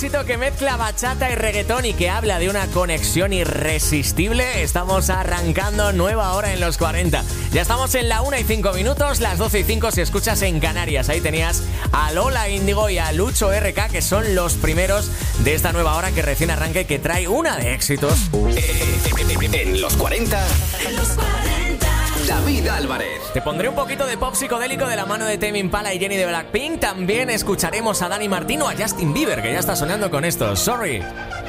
Éxito que mezcla bachata y reggaetón y que habla de una conexión irresistible. Estamos arrancando nueva hora en los 40. Ya estamos en la 1:05, las 12:05 si escuchas en Canarias. Ahí tenías a Lola Índigo y a Lucho RK, que son los primeros de esta nueva hora que recién arranca y que trae una de éxitos. En los 40. David Álvarez. Te pondré un poquito de pop psicodélico de la mano de Tame Impala y Jenny de Blackpink. También escucharemos a Dani Martín o a Justin Bieber, que ya está sonando con esto. Sorry.